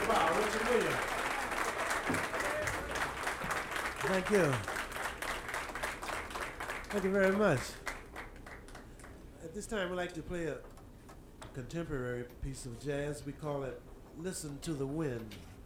about Richard Williams. Thank you. Thank you very much. At this time, we'd like to play a contemporary piece of jazz. We call it Listen to the Wind.